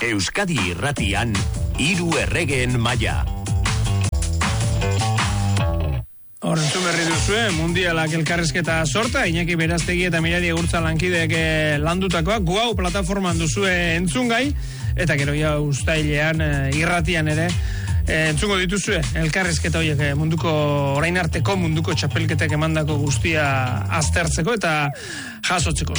Euskadi Irratian, Hiru Erregeen Maila. Horrentzun berri duzue, mundialak elkarrezketa sorta, Iñaki Beraztegi eta Mirari Egurtza lankideek landutakoa, gu hau plataforman duzue entzungai, eta gero ja uztailean irratian ere, entzungo dituzue, elkarrezketa horiek munduko, orain arteko munduko txapelketak emandako guztia aztertzeko eta jasotzeko.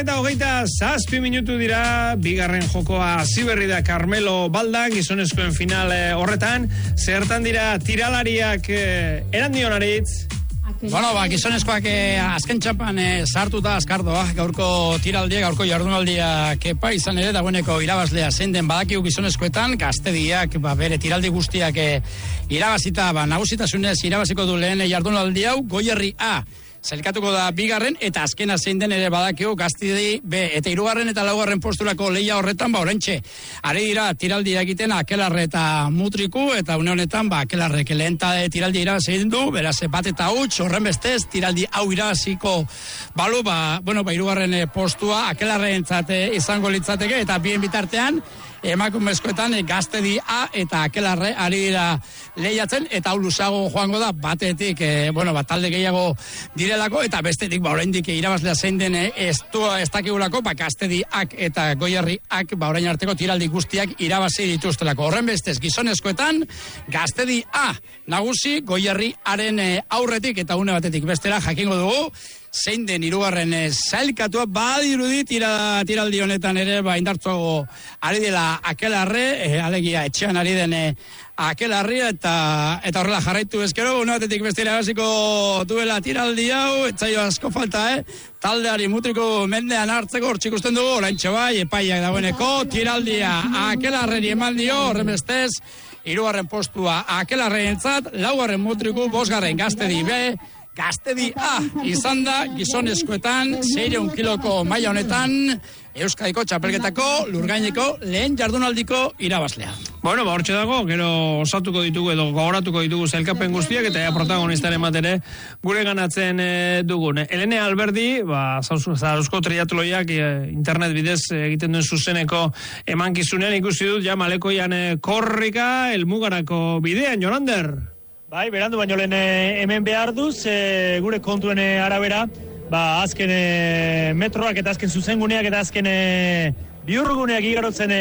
6:27 minutu dira, bigarren jokoa hasi berri da Carmelo Baldan, gizonezkoen final horretan, zertan dira tiralariak Erandion Aritz? Bueno, gizonezkoak azken txapan sartuta azkardoa, gaurko tiraldia, gaurko jardunaldia kepa izan ere, dagoeneko irabazlea zein den badakigu gizonezkoetan, Gaztediak bere tiraldi guztiak irabazita, nagusitasunez irabaziko du lehen jardunaldi hau, Goierri A. Zelkatuko da bigarren, eta azkena zein den ere badakio Gaztedi B. Eta hirugarren eta laugarren posturako lehia horretan, oraintxe, ari dira tiraldia egiten Akelarre eta Mutriku, eta une honetan, Akelarrek lehen tiraldia irabazi du, beraz, bat eta huts, horren bestez, tiraldi hau irabaziko balu, hirugarren postua Akelarrentzat izango litzateke, eta bien bitartean, emakumezkoetan Gaztedi A eta Akelarre ari dira lehiatzen, eta hau luzago joango da batetik, talde gehiago direlako, eta bestetik oraindik irabazlea zein den ez dakigulako, Gaztedi Ak eta Goierri Ak orain arteko tiraldi guztiak irabazi dituztelako. Horren bestez, gizonezkoetan Gaztedi A nagusi, Goierri Aren aurretik eta une batetik bestera jakingo dugu zein den hirugarren sailkatua, badirudi tiraldi honetan ere indartsuago ari dela Akelarre, alegia etxean ari den Akelarri, eta horrela jarraitu ezkero, une batetik bestera hasiko duela tiraldi hau, etzaio asko falta, taldeari Mutriko mendean hartzeko, hortzik usten dugu, oraintxe bai, epaiak dagoeneko, tiraldia Akelarreri eman dio, horren bestez, hirugarren postua Akelarrentzat, laugarren Mutriku, bosgarren Gaztedi B, Gaztedi A izan da gizonezkoetan 600 kiloko maila honetan Euskadiko txapelketako lurgaineko lehen jardunaldiko irabazlea. Bueno, hortxe dago, gero osatuko ditugu edo gogoratuko ditugu zailkapen guztiak eta protagonistaren ematere gure ganatzen dugun. Elene Alberdi, Zarausko triatloiak internet bidez egiten duen zuzeneko emankizunean ikusi dut ja Malekoian korrika helmugarako bidean, Jolander. Bai, berandu baino lehen hemen behar duz, gure kontuen arabera, azken metroak eta azken zuzenguneak eta azken bihurguneak igarotzen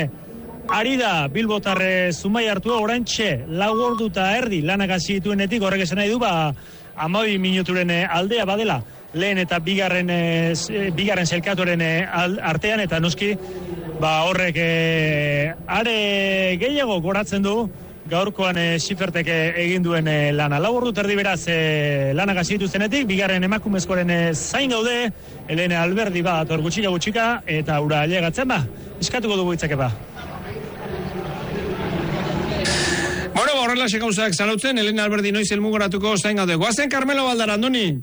ari da Bilbotar Zumai hartua, oraintxe 4 ordu eta erdi lanak hasi dituenetik, horrek esan nahi du, 12 minuturen aldea badela, lehen eta bigarren zelkatuaren artean, eta noski, horrek are gehiago goratzen du, gaurkoan Xifertek egin duen lana. 4 ordu terdi beraz lanak hasi dituztenetik, bigarren emakumezkoaren zain gaude, Elene Alberdi ator gutxika, eta ura ailegatzen eskatuko dugu itzake Bueno, horrela gauzak zarautzen, Elene Alberdi noiz helmugoratuko zain gaude. Goazen Carmelo Baldan, Andoni?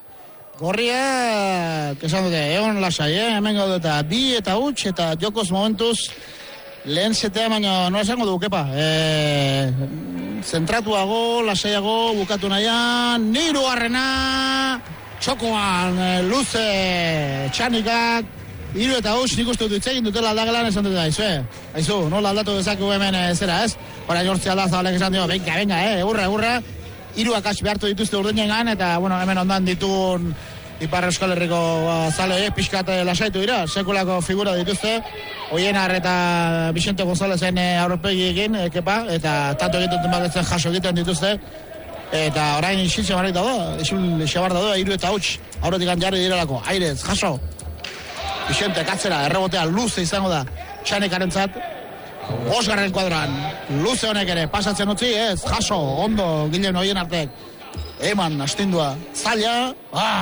Gorriak, esan dute, egon lasai, hemen gaude eta 2 eta huts, eta jokoz momentuz, lehen zetea, baina nola esango dugu, kepa. Zentratuago, lasaiago, bukatu nahian, niru harrena, txokoan, luze, txanikak, 3 eta huts, nik uste dut itzegin dutela aldagelan esan dut aizu, nola aldatu dezakegu hemen zera, ez? Hora jortzi aldazabalek esan dio, venga, egurra, 3 akats behartu dituzte urdinengan, eta, hemen ondan ditun Ipar Euskal Herriko zale pixkat lasaitu dira, sekulako figura dituzte, Oienar eta Vicente Gonzalezen aurpegiekin, kepa, eta tanto egiten batetzen jaso egiten dituzte, eta orain isil xabarrik dago, 3 eta huts, aurretik jarri direlako, airez, jaso, Vicente katzera, errebotea, luze izango da, Txanekarentzat, 5. kuadroan, luze honek ere, pasatzen utzi, ez, jaso, ondo, Gilen Oienartek, eman, astindua, zaila,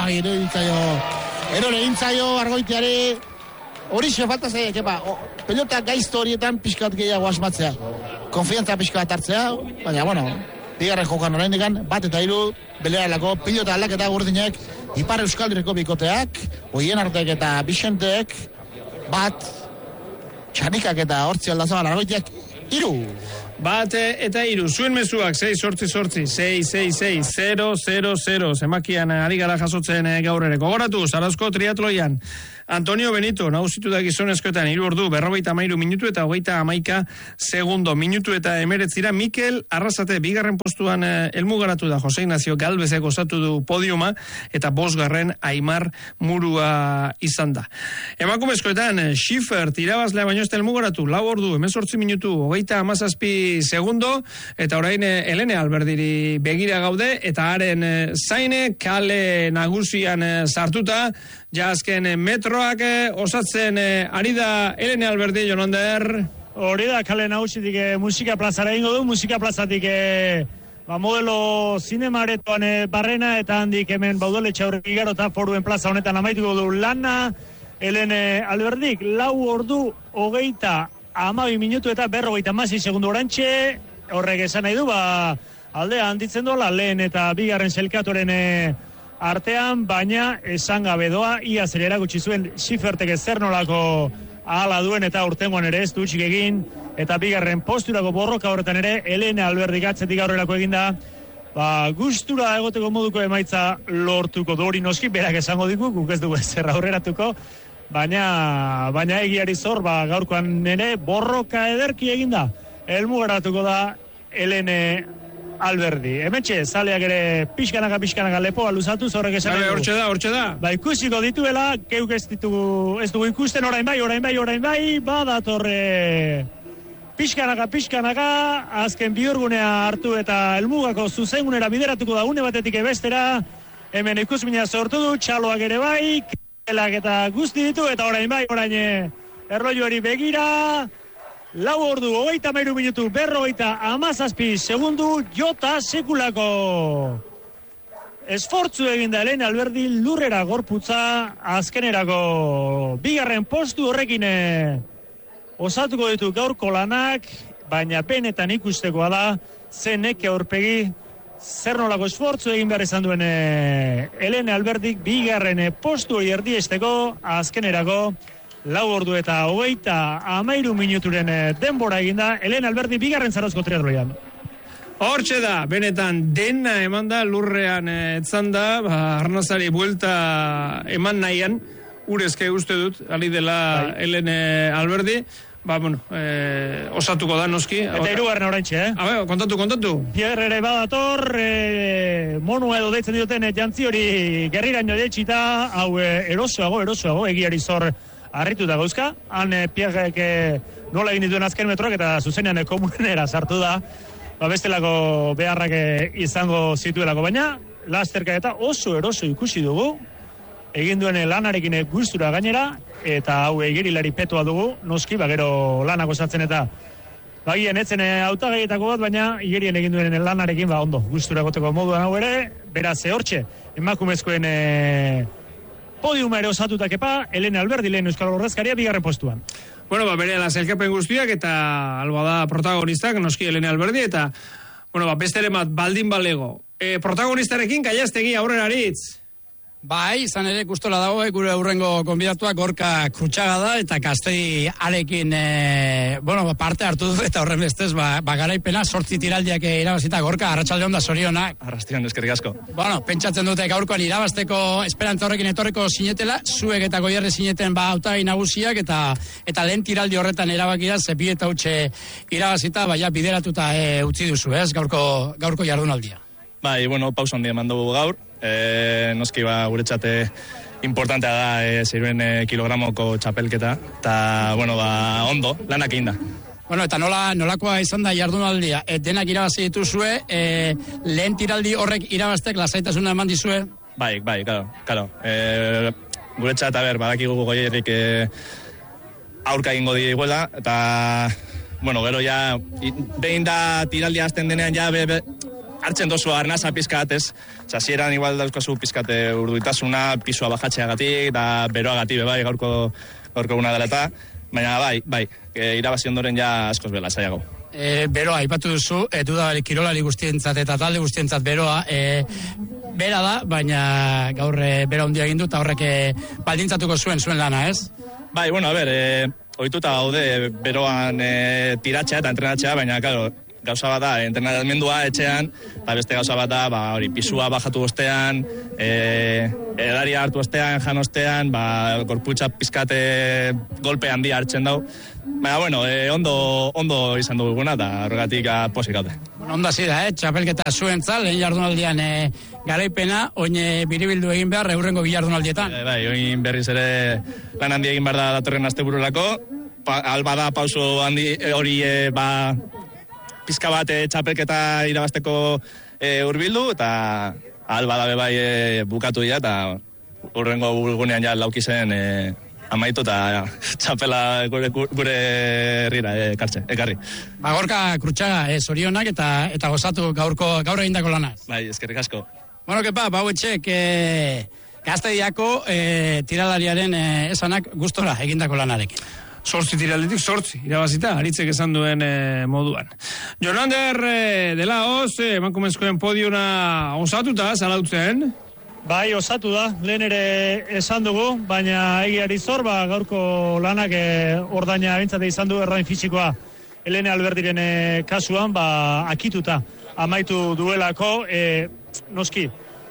erore intzaio, argoiteari, hori xe falta zei, kepa, pelota gaizto horietan pixkat gehiago asmatzea, konfiantza pixkat hartzea, baina, bigarren jokan orain digan, 1 eta 3, belearelako, pilota aldaketa Urdinek, Ipar Euskal Herriko bikoteak, Oienartek eta Vicentek, 1, Txanikak eta Hortzi Aldazabal argoiteak, 3. eta 3, zuen mezuak 688-666-000, zemakian ari gara jasotzen gaur ere. Gogoratu, Zarauzko triatloian, Antonio Benito, nagusitu da gizonezkoetan 3 ordu, 53 minutu eta 31 segundo. Minutu eta 19, Mikel Arrasate, 2. postuan elmugaratu da, Jose Ignacio Galvezek osatu du podiuma, eta 5. Aimar Murua izan da. Emakumezkoetan, Schiffer, tirabazlea baino ez da elmugaratu, 4 ordu, 18 minutu, 37 segundo, eta orain Elene Alberdiri begira gaude, eta haren zaine, kale nagusian sartuta, ja azken metroak osatzen ari da Elene Alberdi, Jonander. Hori da, kale nagusitik musika plazara ingo du, musika plazatik modelo zinemaretoan barrena, eta handik hemen baudoletxe aurrek igaro eta foruen plaza honetan amaituko du lana. Elene Alberdik, 4 ordu, 22 minutu eta 56 segundo orantxe, horrek esan nahi du, aldea handitzen dola, lehen eta 2. selkatoren artean, baina esan gabe doa, ia zer erakutsi zuen Schiffertek zer nolako ahala duen eta urtengoan ere ez dutxik egin, eta 2. posturako borroka horretan ere, Elene Alberdik atzetik aurrerako eginda, gustura egoteko moduko emaitza lortuko du, hori noski, berak esango diku, guk ez dugu zer aurreratuko, baina egiari zor, gaurkoan ere borroka ederki eginda, elmugaratuko da Elene Alberdi. Hementxe, zaleak ere pixkanaka lepoa luzatu, zorrek esan dugu. Hortxe da. Ikusiko dituela, geuk ez dugu ikusten orain bai, badatorre pixkanaka, azken bihurgunea hartu eta helmugako zuzengunera bideratuko da une batetik bestera, hemen ikusmina sortu du, txaloak ere bai, kelak eta guzti ditu, eta orain erlojuari begira, 4 ordu, 33 minutu, 57 segundu, jota sekulako esfortzu eginda Elene Alberdi lurrera gorputza, azkenerako 2. postu horrekin osatuko ditu gaurko lanak, baina benetan ikustekoa da, zeneke aurpegi, zer nolako esfortzu egin behar izan duen Elene Alberdik 2. postu erdiesteko, azkenerako 4 ordu eta 33 minuturen denbora eginda, Elene Alberdi 2. Zarauzko triatloian. Hortxe da, benetan dena eman da, lurrean etzan da, arnazari buelta eman nahian, urezke uste dut, ali dela Elene Alberdi, osatuko da noski. Eta 3. oraintxe, Kontatu. Pierre ere badator, monua edo deitzen dioten jantzi hori gerriraino jetxita, hau erosoago, egiari zor harritu da gauzka, han Pierrek nola egin dituen azken metroak eta zuzenean komunera sartu da, bestelako beharrak izango zituelako, baina lasterka eta oso eroso ikusi dugu, egin duen lanarekin gustura gainera, eta hau egirilari petoa dugu, noski, gero lanak osatzen eta bagien etzen hautagaietako bat, baina igerien egin duen lanarekin ondo, gustura goteko moduan hau ere, beraz hortxe, emakumezkoen podiuma ere osatutak epa, Elene Alberdi lehen Euskal Ordezkaria 2. postuan. Bere zelkapen guztiak eta alba da protagonistak, noski Elene Alberdi, eta beste ere bat baldin balego. Protagonistarekin Gallastegi aurreraritz. Bai, izan ere gustola dago, gure aurrengo konbidatuak Gorka Krutxaga da, eta Gaztedi alekin, parte hartu du, eta horren bestez, garaipena, 8 tiraldiak irabazita, Gorka, arratsalde on da zorionak. Arrastion, eskerrik asko. Pentsatzen dute gaurkoan irabazteko esperantza horrekin etorreko sinetela, zuek eta Goierre sineten hautagai nagusiak, eta lehen tiraldi horretan erabakira, zepi eta utxe irabazita, bideratuta utzi duzu, ez, gaurko jardunaldia. Bai, pausa handia eman dugu gaur, noski guretzate importantea da 6 kilogramoko txapelketa, eta ondo, lanak egin da. Eta nolakoa izan da jardunaldia, denak irabazi dituzue, lehen tiraldi horrek irabaztek lasaitasuna eman dizue? Bai, claro. Guretzat, badakigu Goierrik aurka egingo diguela, eta, gero ja, behin da tiraldia azten denean, ja, hartzen dozu arnaza pizkatez, zazieran igual dauzkazu pizkate urduitasuna, pisua bajatxeagatik, da beroagatik, gaurko guna dela eta, baina bai, irabazi ondoren ja askoz bela, zaiago. Beroa, ipatu duzu, dudabari kirolari guztientzat eta talde guztientzat beroa, bera da, baina gaur bera ondia egin du, eta horrek baldintzatuko zuen lana, ez? Bai, ohituta gaude beroan tiratzea eta entrenatzea, baina, claro, gauza bat da, entrenamendua etxean, eta beste gauza bat da, hori, pisua bajatu ostean, edaria hartu ostean, jan ostean, gorputza pizkate golpe handia hartzen dau. Baina, bueno, ondo izan duguna, eta horregatik posik gaude. Onda zida, txapelketa zuen zal, lehen jardunaldian garaipena, oin biribildu egin behar, eurrengo bilardunaldietan. Bai, oin berriz ere lan handi egin behar da datorren astebururako, alba da pauso handi hori pizka bat txapelketa irabasteko hurbildu, eta alba da bai bukatu dira, eta urrengo gunean ja lauki zen amaitu eta txapela gure herrira ekarri. Gorka Krutxaga, zorionak eta gozatu gaur egindako lanaz. Bai, eskerrik asko. Bueno, kepa, bauetxek Gaztediako tiralariaren esanak gustora egindako lanarekin. 8 tiralditik 8, irabazita, aritzek esan duen moduan. Jonander dela hoz, emakumezkoen podiuna osatuta, zarautzen? Bai, osatu da, lehen ere esan dugu, baina egiari zor, gaurko lanak ordaina bintzate izan du errain fisikoa Helene Alberdiren kasuan, akituta amaitu duelako, noski,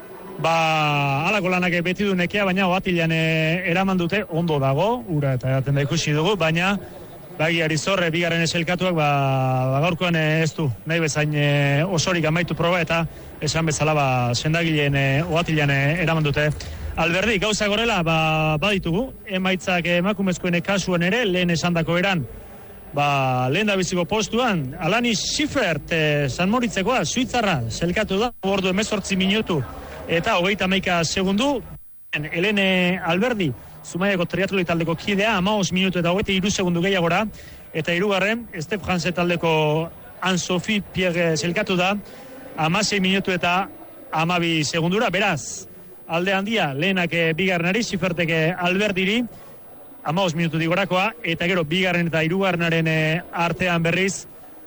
alako lanak beti du nekea, baina oatilean eraman dute, ondo dago, ura eta eraten da ikusi dugu, baina egiari zor, bigarren eselkatuak, gaurkoan ez du, nahi bezain osorik amaitu proba eta esan bezala sendagileen oatilean eraman dute. Alberdi, gauza gorela, baditugu, emaitzak emakumezkoen kasuan ere, lehen esandako eran, lehen da biziko postuan, Alani Schifert, San Moritzekoa, Suitzarra, selkatu da, ordu 18 minutu, eta 31 segundu, Helene Alberdi, Zumaiako triatloi taldeko kidea, 15 minutu eta 23 segundu gehiagora, eta hirugarren, Step Hanse taldeko Anne-Sophie Pierre selkatu da, 16 minutu eta 12 segundura, beraz, alde handia, lehenak bigarrenari, Siferteke Alberdiri, 15 minutu digorakoa, eta gero bigarren eta hirugarrenaren artean berriz,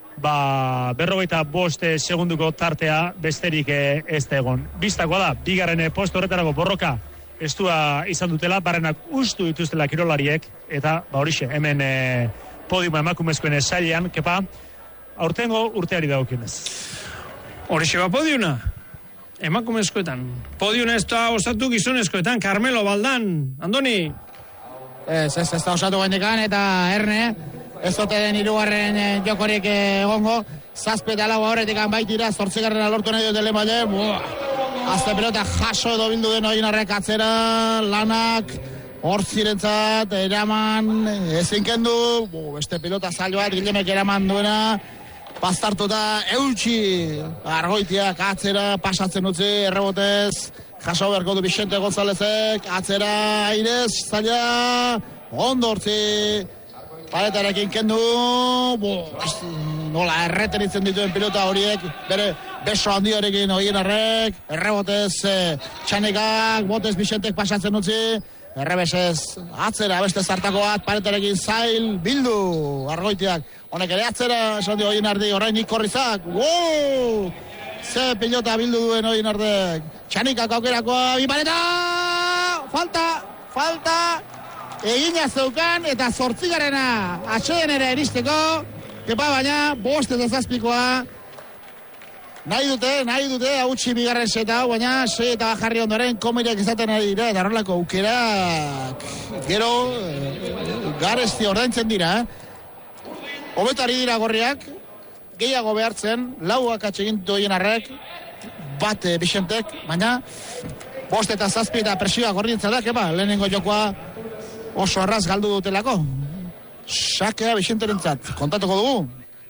45 segunduko tartea besterik ez da egon. Bistakoa da, bigarren postu horretarako borroka estua izan dutela, barrenak ustu dituztela kirolariek, eta horixe, hemen podiuma emakumezkoen sailean, kepa, aurtengo urteari dagokienez. Horixe podiuna, emakumezkoetan. Podiuna ez da osatu gizonezkoetan, Carmelo Baldan, Andoni? Ez da osatu gendikan, eta erne, ez ote den hirugarren jokorik egongo, zazpeta lau horretik baitira, 8. lortu nahi dut Lemaile, azte pelota jaso edo bildu den hori narrek atzera, lanak, hor zirentzat, eraman, ezin kendu, beste pilota zail bat, Gilemek eraman duena, pastartuta, eutxi, Argoitiak atzera, pasatzen utzi, errebotez, jaso beharko du Vicente Gonzálezek, atzera, airez, zaila, ondo hortzi, paletarekin kendu, nola erreten itzen dituen pilota horiek, bere beso handiorekin horien arrek, errebotez Txanikak, botez Vicentek pasatzen utzi, errebesez atzera, beste zartako bat, paletarekin zail, bildu, Argoitiak, honek ere atzera, esan di horien ardi, orainik korrizak, ze pilota bildu duen horien ardek, Txanikak aukerakoa, bi paleta, falta, egina zeukan eta 8. atxeden ere eristeko, kepa baina, 5-7 nahi dute, hautsi bigarren seta, baina 6 eta bajarri ondoren komireak izaten ari dira, eta horrelako aukerak gero garesti ordaintzen dira, hobetari dira gorriak, gehiago behartzen, 4 atxegin doien arrek, bat Vicentek, baina 5 eta 7 eta presioa gorrientzat da, kepa, lehenengo jokoa oso arraz galdu dutelako. Sakea Vicenterentzat, kontatuko dugu.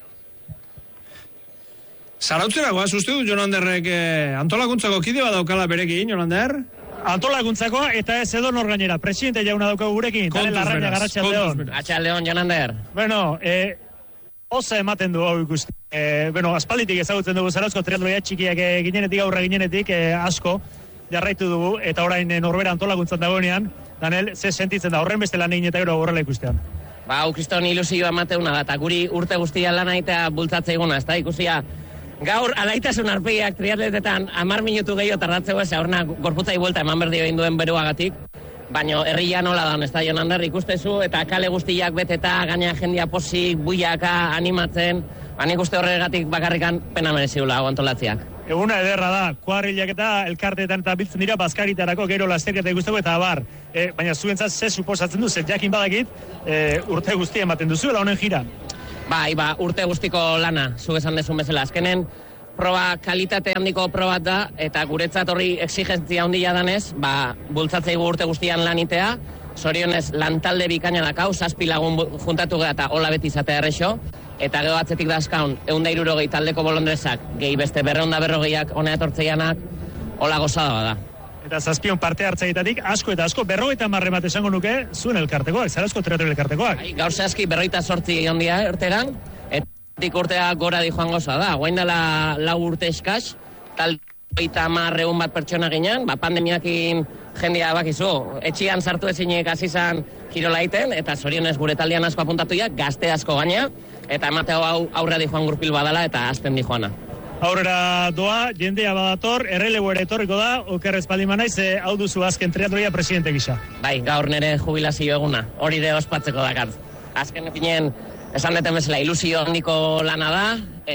Zarautzeragoa, uste du Jonanderrek antolakuntzako kide bat daukala berekin, Jonander? Antolakuntzako eta ez edo nor gainera, presidente jauna daukagu gurekin, Daniel Larraña, Garratxaldeon. Atxaldeon, Jonander. Bueno, oza ematen du hau ikusten. Aspalditik ezagutzen dugu Zarauzko triatloia txikiak ginenetik, aurra ginenetik, asko jarraitu dugu, eta orain norbera antolakuntzan dagoenean, Daniel, ze sentitzen da, horren beste lan egin eta gero horrela ikustean? Kriston ilusioa emateuna da, eta guri urte guztia lana eta bultzatzea iguna, ez da, ikusia, gaur alaitasun arpegiak triatletetan 10 minutu gehiago tardatzeko, ez horna gorputzai buelta eman berdio egin duen beruagatik, baina herria nola da, ez da, Jonander, ikustezu, eta kale guztiak beteta, gaina jendia posik, buiaka, animatzen, Nik uste horregatik bakarrikan pena mereziula antolatziak. Eguna ederra da, kuadrilak eta elkarteetan eta biltzen dira bazkaritarako gero lasterketa ikusteko eta abar. Baina zuentzat ze suposatzen du, zer jakin badakit, urte guztia ematen duzuela honen jira. Bai, urte guztiko lana, zu esan dezun bezala. Azkenen, proba kalitate handiko probat da, eta guretzat horri exigentzia handia danez, bultzatzeigu urte guztian lanitea, zorionez lantalde bikaina dakau, 7 lagun juntatu gara eta hola beti izatea errexo, eta gero atzetik dazkaun, 160 taldeko bolondrezak, gehi beste 240ak honea etortzeianak, hola gozada bada. Eta 7 parte hartzaitatik asko eta asko 50 bat esango nuke zuen elkartekoak, zarazko triatloi elkartekoak. Gaur zehazki 48 ondia urteran, eta urtea gora di joan goza da. Guain dela 4 urte eskaz, tal 50 bat pertsona ginen, pandemiakin jendia bakizu, etxian sartu ezinek azizan kirola iten, eta zorionez gure taldean asko apuntatuak, gazte asko gaina, eta emateo hau aurra di joan gurpil badala, eta azten di joana. Aurrera doa, jendea badator, errelebo ere etorriko da, okerrez palima naiz, hau duzu azken triatloia presidente gisa. Bai, gaur nire jubilazio eguna, hori de ospatzeko dakar. Azken epinen, esan deten bezala, ilusio handiko lana da,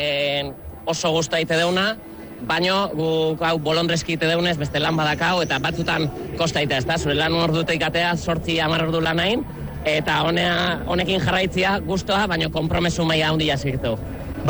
oso guztua ite deuna, baino guk hau bolondrezki ite deunez, beste lan badakau, eta batzutan kosta ite, ezta? Zure lan orduta ikatea, 8-10 ordu lanain, eta honekin jarraitzia guztua, baino kompromesu maila handia zirtu.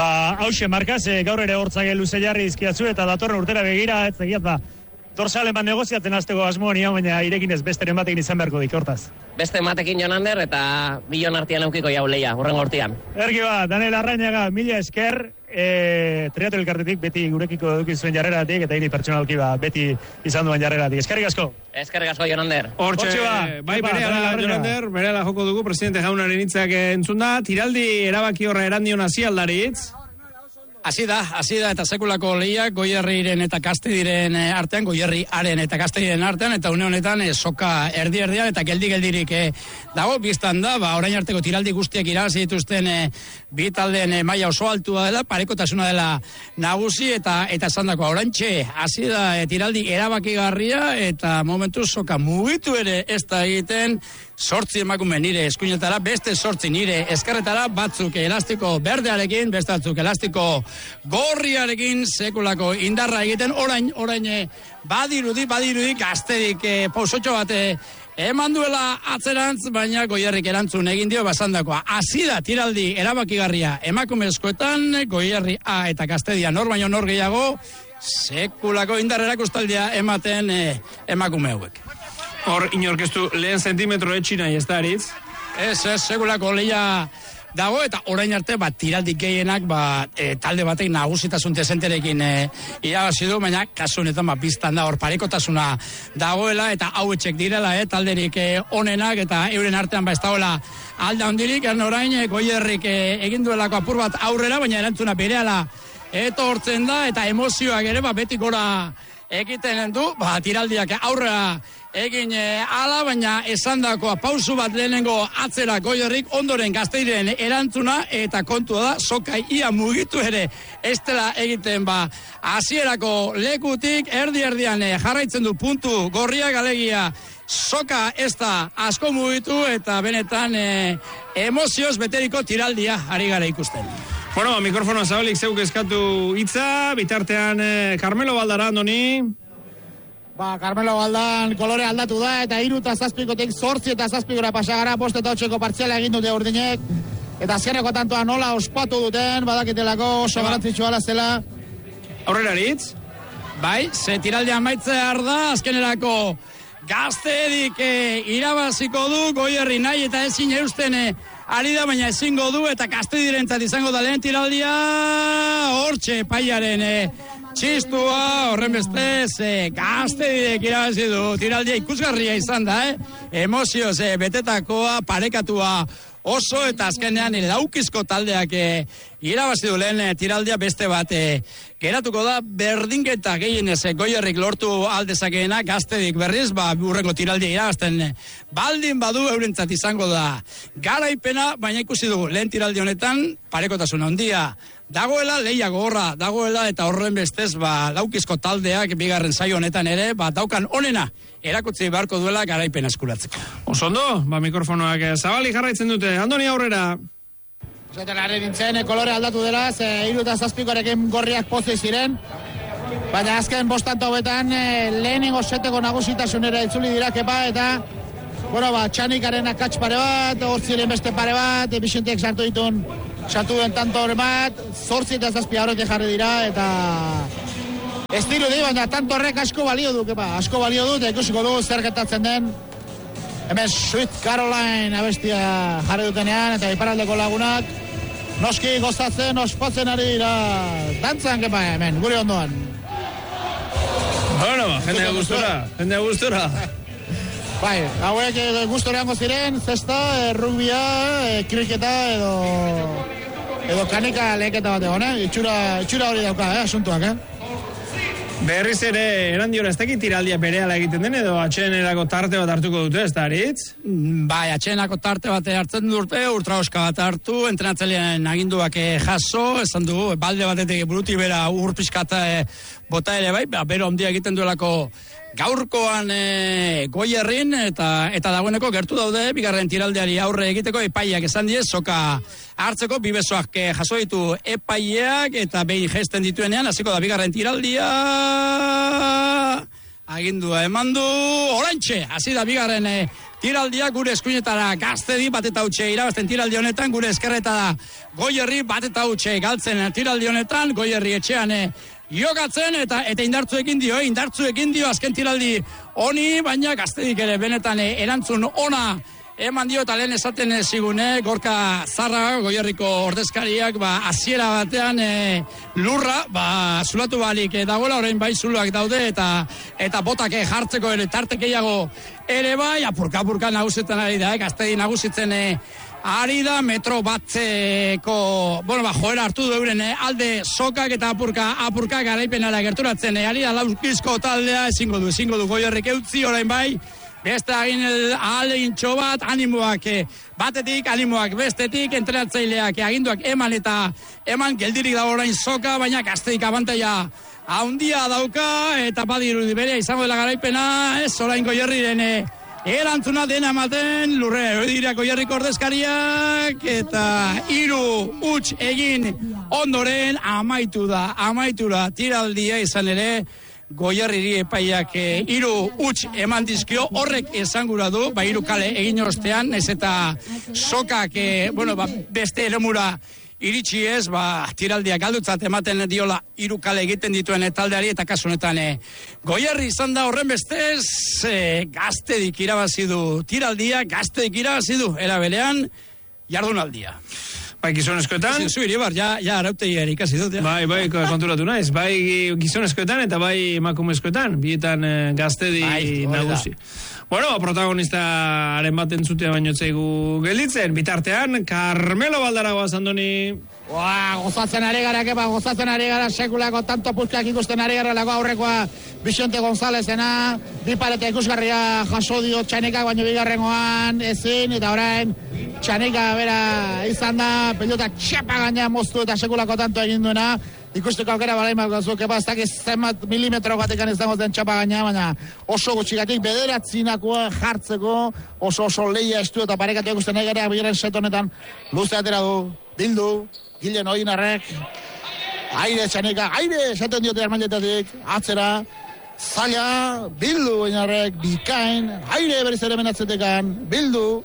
Hauxe markaz, gaur ere hortzak luze jarri izkiatzu eta datorren urtera begira, ez egiat dorsalen bat negoziatzen azteko asmoa nian, baina irekin ez besteren batekin izan beharko dik, hortaz. Beste matekin Jonander eta bilon artian eukiko jau leia, hurren gortian. Ergi Daniel Arrainaga, mila esker, triatloi elkartetik beti gurekiko eduki zuen jarreratik, eta hiri pertsonalki beti izan duen jarreratik. Eskerrik asko. Eskerrik asko, Jonander. Hortxe bai, berehala, Jonander, berehala joko dugu, presidente jaunaren hitzak entzun da, tiraldi erabaki horra erandion hasi aldaritz. Hasi da, eta sekulako lehiak Goierriren eta Gaztediren artean, Goierriaren eta Gaztediren artean, eta une honetan soka erdi-erdian eta geldi-geldirik dago, biztan da, orain arteko tiraldi guztiak irabazi dituzten bi taldeen maila oso altua dela, parekotasuna dela nagusi, eta esan dako, orantxe, hasi da tiraldi erabakigarria, eta momentu soka mugitu ere ez da egiten, 8 emakume nire eskuinetara, beste 8 nire eskerretara, batzuk elastiko berdearekin, beste batzuk elastiko gorriarekin sekulako indarra egiten, orain badirudi Gaztedik pausotxo bat eman duela atzerantz, baina Goierrik erantzun egin dio basandakoa. Hasi da tiraldi erabakigarria emakumezkoetan, Goierri A eta Gaztedia nor baino nor gehiago, sekulako indarra erakustaldia ematen emakume hauek. Hor, inorkestu lehen zentimetro etxina ez da, Aritz? Ez, segulako lehia dago, eta orain arte, tiraldik gehienak, talde batek nagusitasun dezenterekin irabazi du, baina kasu honetan biztan da, hor parekotasuna dagoela, eta hauetxek direla, talderik onenak, eta euren artean ez dagoela alda hondirik, orain Goierrik egin duelako apur bat aurrera, baina erantzuna berehala etortzen da, eta emozioak ere, beti gora egiten du, tiraldiak aurrera egin ala, baina esandakoa pausu bat lehenengo atzera Goierrik, ondoren Gazteiren erantzuna, eta kontua da, sokai ia mugitu ere ez dela egiten hasierako lekutik, erdi-erdian jarraitzen du puntu gorriak, alegia soka ez da asko mugitu, eta benetan emozioz beteriko tiraldia ari gara ikusten. Bueno, mikrofonoa zabalik zeuk eskatu hitza, bitartean Carmelo Baldara, Andoni. Carmelo Baldan kolore aldatu da, eta 3 eta 7-kotik 8 eta 7-kora pasagara, 5 eta 8-ko partziala egin dute urdinek, eta azkeneko tantoa nola ospatu duten, badakitelako oso garantzitsua zela. Aurrera Aritz? Bai, ze tiraldia amaitzea da, azkenerako Gaztedik irabaziko du, Goierri nahi eta ezin eusten ari da, baina ezingo du, eta Gaztedirentzat izango da lehen tiraldia, hortxe paiaren txistua, horren bestez, Gaztedik irabazi du, tiraldia ikusgarria izan da, emozioz betetakoa, parekatua oso, eta azkenean laukizko taldeak irabazi du lehen tiraldia, beste bat geratuko da, berdinketa gehienez Goierrik lortu aldezakeena, Gaztedik berriz, burrengo tiraldia irabazten baldin badu eurentzat izango da garaipena, baina ikusi dugu lehen tiraldi honetan, parekotasun handia dagoela, lehia gogorra dagoela, eta horren bestez, laukizko taldeak bigarren saio honetan ere, daukan onena erakutsi beharko duela garaipena eskuratzeko. Osondo, mikrofonoak zabali jarraitzen dute. Andoni aurrera. Zaten arre nintzen, kolore aldatu dela, ze 3 eta 7 gorriak poze ziren. Baina azken bostanto hobetan lehenengo seteko nagusitasunera itzuli dira Kepa eta Txanikaren akats pare bat, Hortziren beste pare bat, Bixentek sartu duen tanto hori bat, 8 eta 7 horretik jarri dira eta ez dirudi, baina tanto horrek asko balio du, Kepa, asko balio du, eta ikusiko dugu zer gertatzen den. Hemen Sweet Caroline abestia jarri dutenean, eta iparaldeko lagunak noski gozatzen, ospatzen ari dira dantzan, Kepa, hemen, gure ondoan. Bueno, jende gustura. Bai, hauek gustoreango ziren, zesta, rugbia, kriketa edo kanika leheketa bat egon, itxura hori dauka, asuntuak, Berriz ere, erandiora, ez dakit tiraldia berehala egiten den, edo atxeenerako tarte bat hartuko dute, ez da, Aritz? Bai, atxeenako tarte bat hartzen dute, ultraoska bat hartu, entrenatzailean aginduak jaso, esan du, balde batetik buruti bera urpiskata bota ere bai, bero ondia egiten duelako gaurkoan Goierrin, eta dagoeneko gertu daude, bigarren tiraldeari aurre egiteko epaiak esan die, soka hartzeko, bibesoak jaso ditu epaiak, eta behin gesten dituenean, hasiko da bigarren tiraldia, agindua emandu, oraintxe, hasi da bigarren tiraldia, gure eskuinetara Gaztedi, bat eta hutxe irabazten tiraldi honetan, gure eskerreta da Goierri, bat eta hutxe galtzen tiraldi honetan, Goierri etxean jokatzen eta indartzu egin dio azken tiraldi honi, baina Gaztedik ere benetan erantzun ona eman dio, eta lehen esaten zigune, Gorka Zarra, Goierriko ordezkariak, hasiera batean lurra, zulatu balik dagoela, orain bai zuluak daude, eta botak jartzeko ere tartekeiago ere bai, apurka nagusitzen ari da, Gaztedi nagusitzen ari da, metro batzeko, joera hartu du euren alde sokak eta apurka garaipenara gerturatzen ari da, lauzkizko taldea ezingo du Goierrik eutzi, orain bai, beste ahalegintxo bat, animoak batetik, animoak bestetik, entrenatzaileak aginduak eman geldirik da orain soka, baina Gaztedik abantaia handia dauka, eta badirudi bere izango dela garaipena, ez orain Goierriren erantzuna dena ematen, lurre, dira Goierriko ordezkariak, eta 3-huts egin ondoren amaitura tiraldia izan ere, Goierriri epaiak 3-huts eman dizkio, horrek esangura du, 3 kale egin ostean, ez eta sokak, beste eremura iritsi ez, tiraldia galdutzat ematen diola 3 kale egiten dituen taldeari, eta kasu honetan Goierri izan da horren bestez, Gaztedik irabazi du tiraldia, Gaztedik irabazi du eraberean jardunaldia. Bai, gizonezkoetan. Zuiri bar, ja arautegi ikasi dut. Bai, konturatu naiz. Bai, gizonezkoetan eta bai emakumezkoetan. Bietan Gaztedi nagusi. Bueno, protagonistaren bat entzutea baino zaigu gelditzen. Bitartean, Carmelo Baldaragoa Andoni. Gozatzen ari gara, gozatzen ari gara, sekulako tanto puzkak ikusten ari gara, lago aurrekoa Vicente Gonzálezena, bipareta ikusgarria jaso dio Txanikak, baino bigarrengoan ezin, eta orain Txanika bera izan da, pelota txapa gaina moztu eta sekulako tanto egin duena, ikusteko aukera balaimako gazu, ez dakiz zenbat milimetro batekan izango zen txapa gaina, baina oso gutxikatik bederatzinakoa jartzeko, oso lehia estu eta parekatu ikusten nahi gara, bigarren set honetan luze atera du, Bildu, Gilen Oinarrek, aire Txanika, aire, esaten diote armailetatik, atzera, zaila, Bildu Oinarrek, bikain, aire berriz ere menatzetekan, Bildu,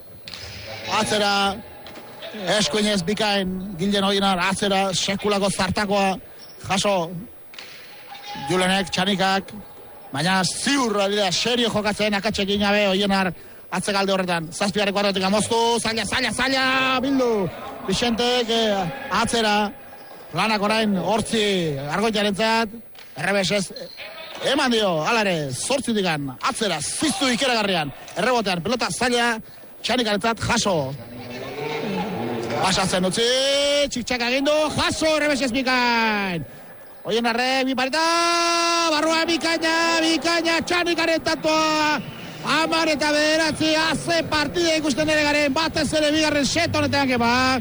atzera, eskuinez bikain, Gilen Oinar, atzera, sekulako zartakoa, jaso, Julenek, Txanikak, baina ziurra dira, serio jokatzen, akatxekin gabe, Oinar, atzegalde horretan, zazpigarreko arrotik amoztu, zaila, Bildu, Vicente, atzera, lanak orain, hortzi, argoitaren zat, errebesez, eman dio, alare, 8 digan, atzera, ziztu ikeragarrian, errebotean, pelota zaila, Txanikaren zat, jaso. Pasatzen utzi, txiktxak agindu, jaso, errebesez bikain. Oien arre, bipareta, barrua bikaina, Txanikaren tatoa, 10 eta 9, haze partida ikusten ere garen, batez ere bigarren set honetan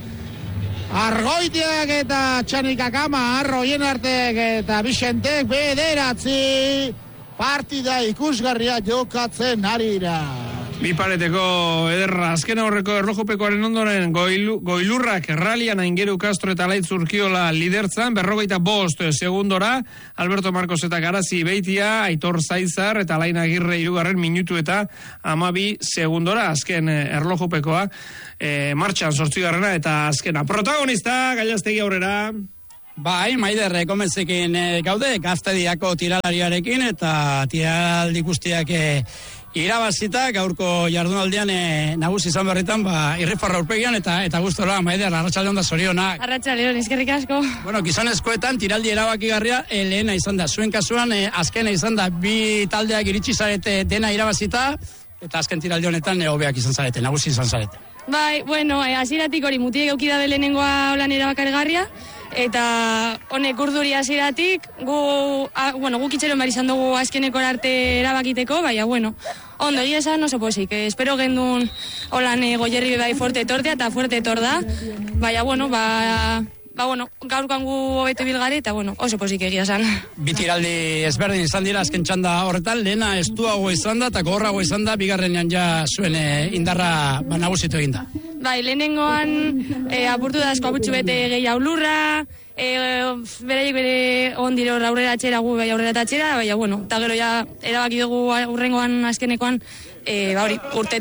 Argoitiak eta Txanikak 10, Oien artek eta Vicentek 9, partida ikusgarria jokatzen ari da. Bi pareteko ederra, azken aurreko erlojupekoaren ondoren Goilurrak Ralian Aingeru Castro eta Laitz Urkiola lidertzan, 45 segundora, Alberto Marcos eta Garazi Beitia, Aitor Zaizar eta Alain Agirre 3. minutu eta 12 segundora, azken erlojupekoa martxan 8. eta azkena. Protagonista, Gallastegi aurrera. Bai, Maider, komentzekin gaude, Gaztediako tiralariarekin eta tiraldi guztiak irabazita, gaurko jardunaldian nagusi izan berritan, irrifarra aurpegian eta gustora, Maider, arratsaldeon da zorionak. Arratsaldeon, eskerrik asko. Bueno, gizonezkoetan tiraldi erabakigarria lehena izan da. Zuen kasuan, azkena izan da, bi taldeak iritsi zarete dena irabazita, eta azken tiraldi honetan hobeak izan zarete, nagusi izan zarete. Bai, bueno, hasieratik hori mutiek eukida lehenengoa holan erabakargarria, eta honek urduri hasieratik guk itxeron behar izan dugu azkeneko arte erabakiteko, baina, bueno, ondo, egia esan oso posik. Espero gendun holan Goierri bai fuerte etortea eta fuerte etor da, baina, bueno, gaurkoan gu hobetu bilgare eta, bueno, oso posik egia esan. Bitiraldi ezberdin izan dira azken txanda horretan, lehena estuago izan da eta gogorrago izan da, bigarrenean ja zuen indarra nagusitu egin da. Bai, lehenengoan apurtu da asko apurtxu bete gehiago lurra, beraiek bere ondiro aurrera atxera, gu bai aurrera atxera, baina, bueno, eta gero ja erabaki dugu urrengoan azkenekoan, hori,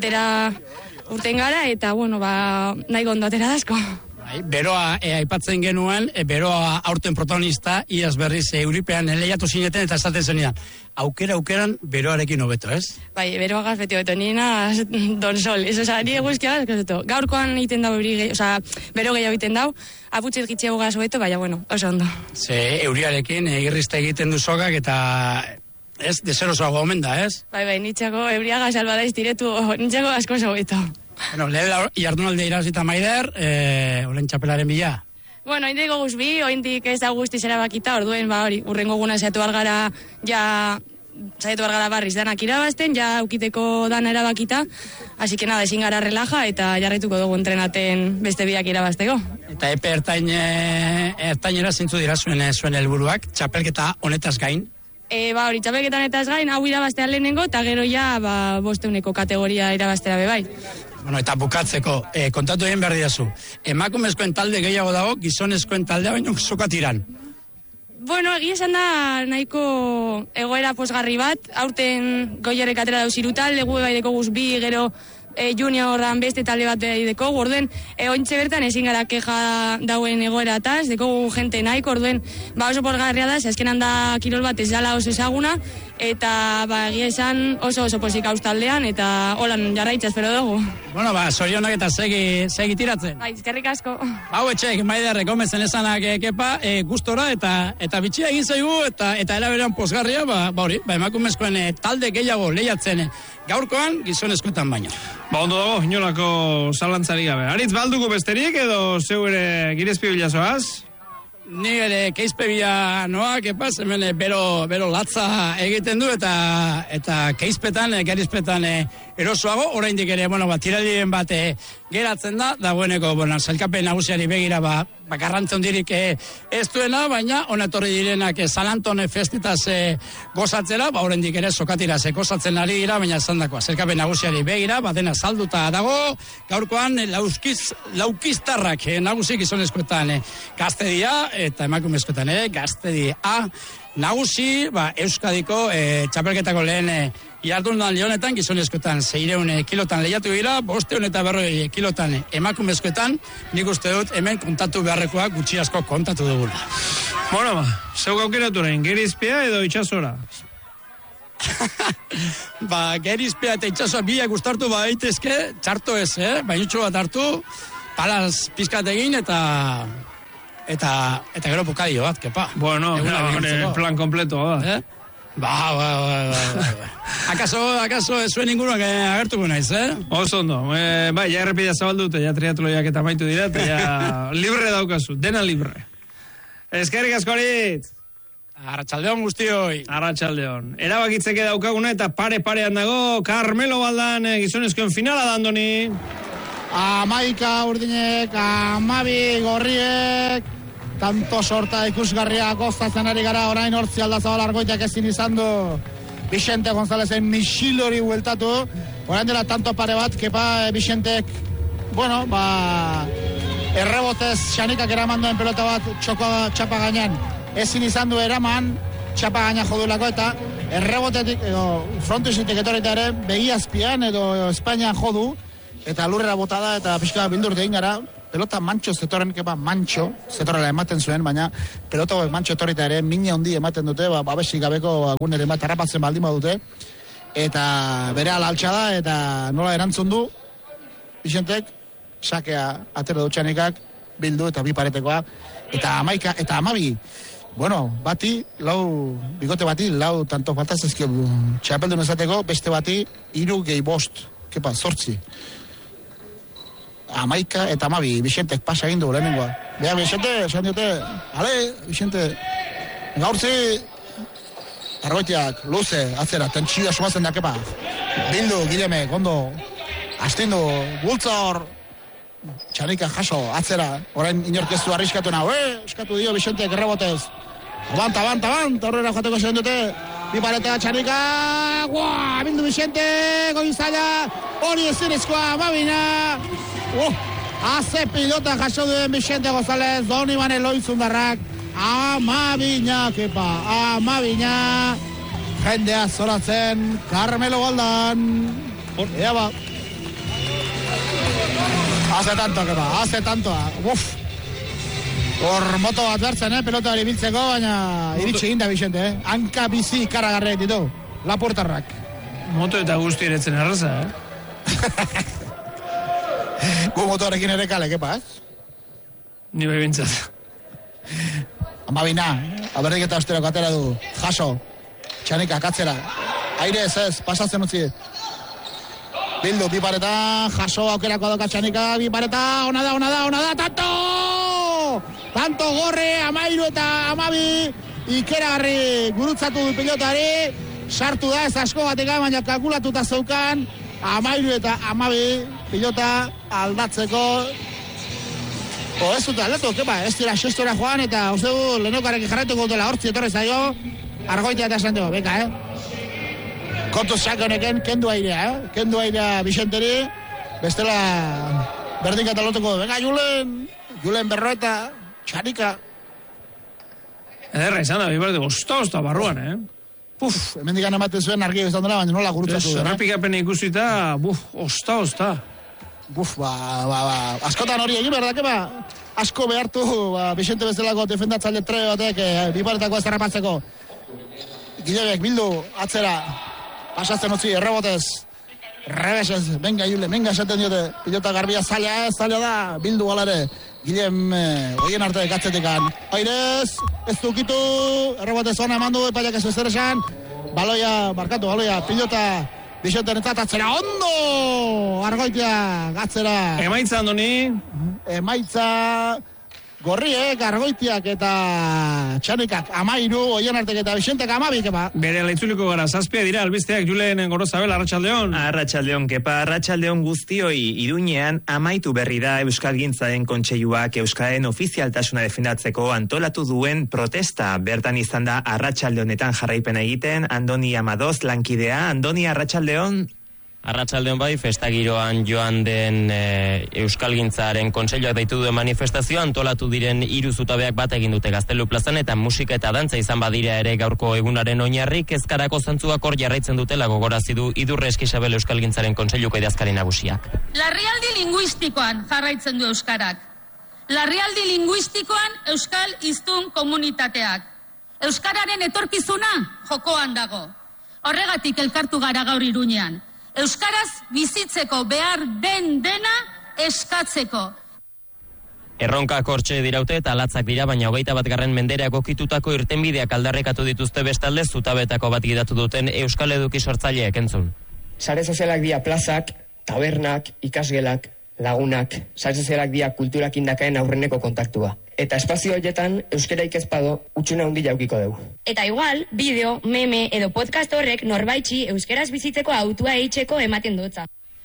urten gara, eta, bueno, nahi gondo atera dazko. Beroa aipatzen genuen, beroa aurten protagonista, iaz berriz Euripean lehiatu zineten eta esaten zenidan. Aukeran beroarekin hobeto, ez? Bai, beroa gaz beti hobeto, nina Don Sol. Nire guzkia gaz, gaurkoan egiten dau, bero gehiago egiten dau, aputxet gitxeago gaz hobeto, baina, bueno, oso ondo. Ze euriarekin irrizte egiten du sokak eta ez, deserosoago omen da, ez? Bai, nitxako euriaga salbada iztiretu, nitxako asko oso hobeto. Bueno, lehen jardunalde irazita Maider, olen txapelaren bila? Bueno, oindiko guzbi, oindik ez da guztiz erabakita, orduen, hori, urrengo guna saiatu algara, barriz danak irabazten, ja aukiteko dana erabakita, así que nada, ezin gara relaja, eta jarrituko dugu entrenaten beste biak irabazteko. Eta epe ertainera zintzu dira zuen helburuak, txapelketa honetaz gain? Hori, txapelketan honetaz gain, hau irabaztea lehenengo, eta gero ja, 500 kategoria irabaztera bebai. Bueno, eta bukatzeko, kontatu egin behar diazu. Emakumezkoen talde gehiago dago, gizonezkoen taldea baino sokatiran. Bueno, egia esan da nahiko egoera posgarri bat, aurten Goierrek atera dauz 3 talde, gu baideko guzbi, gero juniorran beste talde bat behideko, orduen, ointxe bertan ezin gara keja dauen egoera ataz, deko jente nahiko, orduen, oso posgarria da, azkenan da kirol bat ez dala oso ezaguna, eta egia esan oso posik austaldean, eta holan jarraitza espero dugu. Bueno, zorionak eta segi tiratzen. Bai, eskerrik asko. Hau etxek, Maider, rekomezen esanak kepa, gustora, eta bitxia egin zaigu, eta eraberean posgarria, emakumezkoen talde gehiago lehiatzen gaurkoan, gizonezkoetan baino. Ondo dago, inolako zalantzari gabe. Aritz, balduko besterik edo zeu ere girezpio bilazoaz? Ni ere keizpe bila noa, kepaz, hemen bero latza egiten du, eta keizpetan, gerizpetan erosoago, oraindik ere, tiraldien bat geratzen da, dagoeneko, zailkapen nagusiari begira, garrantze hondirik ez duena, baina onatorri direnak Zalanton festetaz gozatzera, oraindik ere sokatiraz gozatzen ari dira, baina zandakoa, zailkapen nagusiari begira, dena salduta dago, gaurkoan laukiztarrak nagusik gizonezkoetan Gaztedia, eta emakumezkoetan Gaztedia nagusi, Euskadiko txapelketako lehen jardunaldi honetan, gizonezkoetan 600 kilotan lehiatu dira, 500 eta 100 kilotan emakumezkoetan, nik uste dut hemen kontatu beharrekoak gutxi asko kontatu dugula. Bueno, zeu gaukeratu orain, gerizpea edo itxasora? Gerizpea eta itxasoa biak gustartu daitezke, txarto ez, bainutxo bat hartu, palaz pizkat egin eta gero bukadio bat, kepa. Bueno, plan completo, da. Akaso ez zuen inguruan agertuko naiz, Oso ondo, ja errepidea zabaldute, ja triatloiak eta maitu dira, eta ja libre daukazu, dena libre. Eskerrik askoritz! Arratsaldeon guztioi. Arratsaldeon. Erabakitzeke daukaguna eta pare-parean dago, Carmelo Baldan gizonezkoen finala da, Andoni. 11 urdinek, 12 gorriek, tanto sorta ikusgarria gozatzen ari gara, orain hortzi aldazabal argoitak ezin izan du Vicente Gonzalezen Mixilori bueltatu, Orain dela tanto pare bat, Kepa Bixentek, bueno, errebotez Xanikak eraman duen pelota bat txapa gainean. Ezin izan du eraman, txapa gaina jodulako eta errebotetik, edo frontizitik etorrita ere, begiazpian edo Espainian jodu, eta lurrera botada eta pixka bildur egin gara, pelota mantxo zetorren, Kepa mantxo, zetorrela ematen zuen, baina pelota mantxo etorrita ere, mine handi ematen dute, babesik gabeko agunere bat harrapatzen baldin badute, eta bere alaltsa da, eta nola erantzun du, Bixentek, sakea atera dutxanikak, bildu eta bi paretekoa, eta 11 eta 12, bueno, bigote bati, tanto faltazizkio txapeldun ezateko, beste bati, 3+5, Kepa, 8. 11 eta 12, Bixentek pasa egin du lehenengoa. Beha, Bixente, esan diote, ale, Bixente, gaurtzi, Argoitiak, luze, atzera, tentsioa suazen da, Kepa. Bildu, Gileme, gondo, astindu, bultzor, Txanika jaso, atzera, orain inorkeztu arriskatu nahu, eskatu dio Bixentek errebotez. Bant, horrela jateko zen dute, bi paretea Txanika, bildu Bixente, goizala, hori ezinezkoa, Amabina, haze pilota jaso duen Bixente González, Doni Bane Loizundarrak, Amabina, Kepa, Amabina, jendea zoratzen, Carmelo Galdan, ea ba. Hace tanto, Kepa, hace tanto, hor moto bat bertzen, pelota hori biltzeko, baina iritsi egin da Bixente, hanka bizi ikaragarriak ditu, Laportarrak. Moto eta guzti eretzen erraza, Gu motoarekin ere kale, Kepa, Ni bai bintzat. Amabina, aberrik eta osterako atera du, jaso, Txanika, katzera, aire ez, pasatzen utzi. Bildu, bi pareta, jaso aukerako doka Txanika, bi pareta, ona da, tanto gorre, 13 eta 12, ikeragarri gurutzatu du pilotari, sartu da ez asko batekan, baina kalkulatuta zeukan, 13 eta 12, pilota aldatzeko, ez dut aldatu, Kepa, ez dira sextora joan, eta uste du lehenokarekin jarraituko dutela hortzi etorrez zaio, Argoitia eta Santiago, beka, Kontu sake honeken, kendu airea, kendu airea Bixenteri, bestela berdinka talotuko, venga, Julen Berroeta, Txanika. Ederra izan da, bibarte, osta barruan, Hemen digan ematen zuen argi bezan dela, baina nola gurutzatu duen. Zerrapikapen ikusita, osta. Askotan hori egin behar da, Kepa, asko behartu, Bixente bezalako defendatzaile trebe batek, biparetako ez zerrapatzeko. Gilebeek, bildu, atzera, pasatzen utzi, errebotez, revesez, venga Jule, venga esaten diote, pilota garbia zaila da, bildu galare, Gilem, oien arte gatzetikan, airez, ez dukitu, errebotez ona eman du, epaiak ez bezer esan, baloia, pilota, Bixenten atzera, ondo, Argoitia, gatzera. Emaitza, Andoni? Emaitza, Gorriek, Argoitiak eta Txanikak 13, oien artek eta Bixentek 12, Kepa. Bere leitzuliko gara, 7 dira, albisteak Julen Gorozabel, Arratsaldeon. Arratsaldeon, Kepa, arratsaldeon guztioi. Iruñean amaitu berri da Euskalgintzaren Kontseiluak Euskararen ofizialtasuna defendatzeko antolatu duen protesta. Bertan izan da arratsaldeonetan jarraipena egiten, Andoni Amadoz lankidea. Andoni, arratsaldeon. Arratsaldeon bai, festagiroan joan den Euskalgintzaren Kontseiluak deitu duen manifestazioa antolatu diren 3 zutabeak bat egin dute Gaztelu plazan eta musika eta dantza izan badira ere gaurko egunaren oinarri, kezkarako zantzuak hor jarraitzen dutela gogorarazi du Idurre Eskisabel Euskalgintzaren Kontseiluko idazkari nagusiak. Larrialdi linguistikoan jarraitzen du euskarak. Larrialdi linguistikoan euskal hiztun komunitateak. Euskararen etorkizuna jokoan dago. Horregatik elkartu gara gaur Iruñean. Euskaraz bizitzeko behar den dena eskatzeko. Erronkak hortxe diraute eta latzak dira, baina 21. mendera egokitutako irtenbideak aldarrikatu dituzte bestalde zutabetako bat gidatu duten euskal eduki sortzaileek entzun. Sare sozialak dira plazak, tabernak, ikasgelak, lagunak, sare sozialak dira kulturakin dakaen aurreneko kontaktua. Eta espazio horietan euskaraik ezpado utxuna handia aukiko dugu. Eta igual, bideo, meme edo podcast horrek norbaitxi euskaraz bizitzeko autua eitzeko ematen dutza.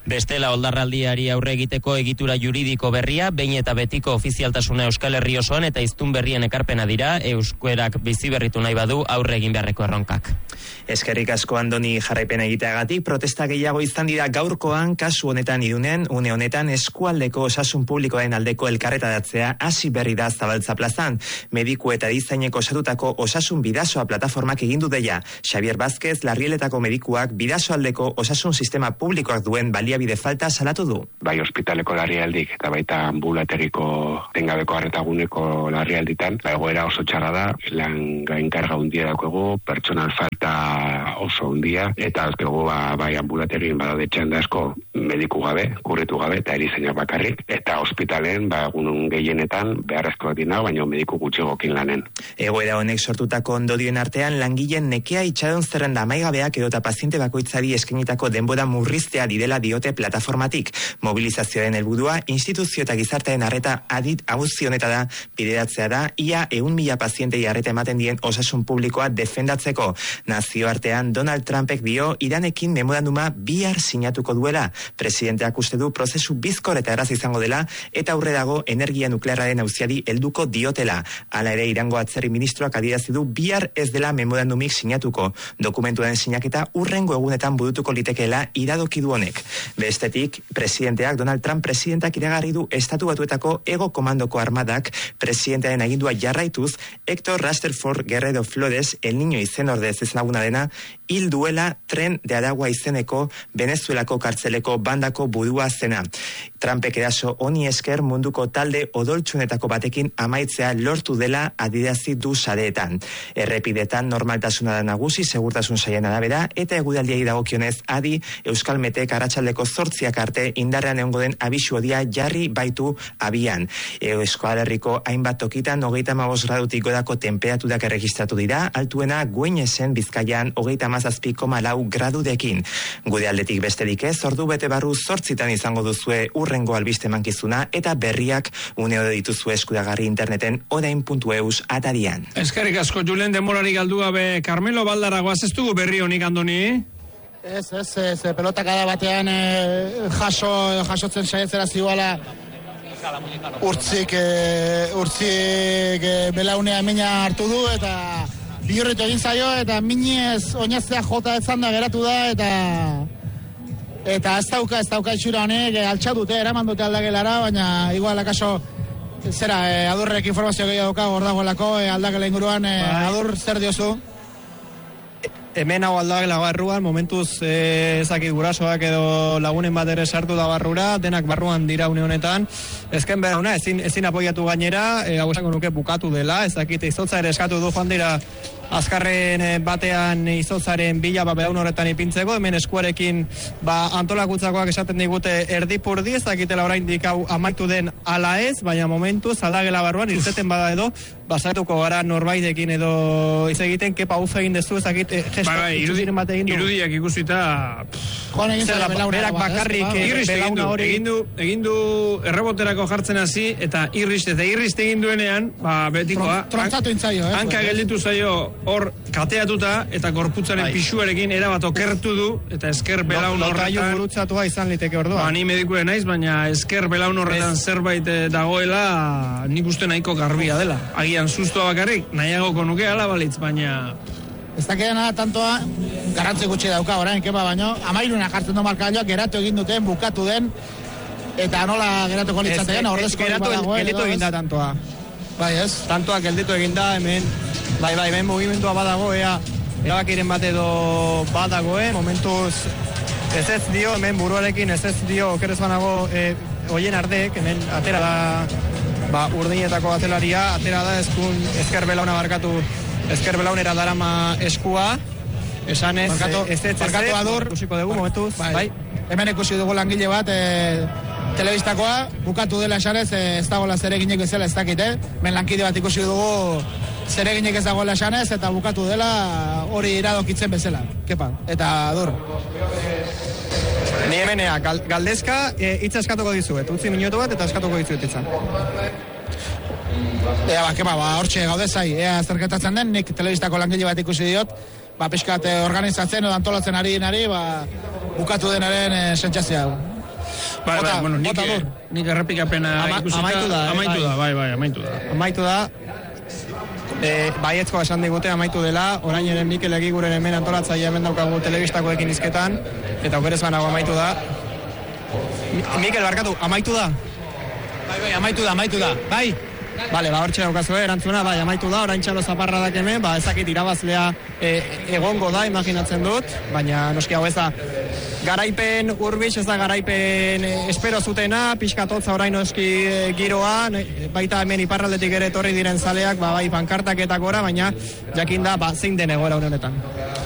Bestela, oldarraldiari aurre egiteko egitura juridiko berria, behin eta betiko ofizialtasuna Euskal Herri osoan eta hiztun berrien ekarpena dira, euskerak bizi berritu nahi badu aurre egin beharreko erronkak. Eskerrik asko Andoni jarraipen egiteagatik, protesta gehiago izan dira gaurkoan, kasu honetan Irunen, une honetan eskualdeko osasun publikoaren aldeko elkarretaratzea hasi berri da Zabaltza plazan. Mediku eta dizaineko osatutako osasun bidasoa plataformak egindu deia. Xavier Vázquez, Larrieletako medikuak bidasoaldeko osasun sistema publikoak duen baliabide falta salatu du. Bai ospitaleko larrialdik eta baita ambulategiko tengabeko arretaguneko larrialditan, egoera oso txarra da, lan gainkarga hundia daukegu, personal falta oso hundia, eta azkegu bai ambulategin badaude txanda asko mediku gabe, kurritu gabe, eta erizainak bakarrik, eta ospitalen egun gehienetan beharrezkoak dina, baina mediku gutxigokin lanen. Egoera honek sortutako ondorioen artean langileen nekea itxaron zerrenda amaigabeak edota paziente bakoitzari eskainitako denbora murriztea direla diote plataformatik. Mobilizazioaren helburua instituzio eta gizartearen arreta auzi honetara bideratzea da, ia 100.000 pazientei arreta ematen dien osasun publikoa defendatzeko. Nazioartean Donald Trumpek dio Iranekin memoranduma bihar sinatuko duela. Presidenteak uste du prozesu bizkor eta erraz izango dela eta aurre dago energia nuklearraren auziari helduko diotela. Hala ere Irango atzerri ministroak adierazi du bihar ez dela memorandumik sinatuko. Dokumentuaren sinaketa hurrengo egunetan burutuko litekeela iradoki du honek. Bestetik, presidenteak Donald Trump presidentak iragarri du Estatu Batuetako Ego Komandoko Armadak presidentearen agindua jarraituz Héctor Rutherford Guerrero Flores, El Niño izen ordez ezaguna dena, hil duela Tren de Aragua izeneko Venezuelako kartzeleko bandako burua zena. Trumpek eraso honi esker munduko talde odoltsunetako batekin amaitzea lortu dela adierazi du sareetan. Errepidetan normaltasuna da nagusi segurtasun sailen arabera eta eguraldiei dagokionez adi Euskalmetek arratsaldeko 8 arte indarrean egongo den abisu hodia jarri baitu abian. Euskal Herriko hainbat tokitan 35 gradutik gorako tenperaturak erregistratu dira, altuena Gueñesen Bizkaian 37,4 gradurekin. Gure aldetik besterik ez, ordu bete barru 8 izango duzue urrengo albiste emankizuna eta berriak une oro dituzue eskuragarri interneten orain.eus atarian. Eskerrik asko Julen, denborari galdu gabe Carmelo Baldaragoaz ez dugu berri honik Andoni? Ez, pelotakada batean jasotzen saietzera ziguala urtzik belaunea mina hartu du eta bihurritu egin zaio eta minez oinaztea jota etzan da geratu da eta ez dauka itxura honek altxa dute, eraman dute aldagelara, baina igual akaso adurrek informazio gehiago dauka hor dagoelako aldagela inguruan, adur zer diozu? Hemen hau aldagela barruan, momentuz ezakit gurasoak edo lagunen bat ere sartu da barrura, denak barruan dira une honetan. Ezken behar ezin apoiatu gainera, hau esango nuke bukatu dela, ezakit izotza ere eskatu du joan dira azkarren batean izotzaren bila belaun horretan ipintzeko, hemen eskuarekin antolakutzakoak esaten digute erdipurdi, ez dakitela oraindik hau amaitu den ala ez, baina momentuz aldagela barruan irteten bada edo basatuko gara norbaitekin edo izegiten kepa ufe egin dezu, ez dakit irudiak ikusita berak bakarrik egin du erreboterako jartzen hasi eta irriste egin duenean betikoa hanka gelditu zaio hor kateatuta eta gorputzaren pisuarekin erabat okertu du eta esker belaun horretan gurutzatua izan liteke orduan. Ni medikuen naiz, baina esker belaun horretan zerbait dagoela nik uste nahiko garbia dela. Agian sustoa bakarrik, nahiagoko nuke ala balitz, baina ez dakiena tantoa garrantzi gutxi dauka orain, baina 13 jartzen du markagailuak geratu egin duten, bukatu den eta nola geratuko litzatekeen ordezko gelditu egin da tantoa. Bai, ez? Tantoa gelditu egin da, hemen hemen mugimentua badago, erabakiren bat edo badagoe, momentuz ez dio, hemen buruarekin ez dio okerez banago oien ardek, hemen atera da urdinetako atelaria, atera da ezker belauna barkatu, ezker belaunera darama eskua, esanez, barkatu adur, ikusiko dugu, momentuz, bai. Hemen ikusi dugu langile bat, telebistakoa, bukatu dela esanez, ez dagoela zereginek bezala ez dakite, men lankide bat ikusi dugu zereginek ez dagoela esanez, eta bukatu dela hori iradokitzen bezala, kepa, eta adur. Ni hemenea, galdezka, hitza eskatuko dizuet, utzi minutu bat eta eskatuko dizuet hitza. Kepa, hortxe gaudezai, zerketatzen den, nik telebistako langile bat ikusi diot, pixkat organizatzen edo antolatzen ari, bukatu denaren sentsazioa. Bueno, nik errepikapena ikusita. Amaitu da. Amaitu da. Baiezko esan digute amaitu dela, orain ere Mikel Egiguren hemen antolatzaile hemen daukagu telebistakoekin izketan, eta okerez banago amaitu da. Mikel, barkatu, amaitu da? Bai, amaitu da. Bai. Bale, hortxe daukazu, erantzuna, bai, amaitu da, orain txalo zaparradak hemen, ezakit irabazlea egongo da, imaginatzen dut, baina noski hau ez da, garaipen urbitz, ez da garaipen espero zutena, pixkatotza orain noski giroa, baita hemen iparraldetik ere etorri diren zaleak, bai pankartak eta gora, baina jakin da, zein den egoera honetan.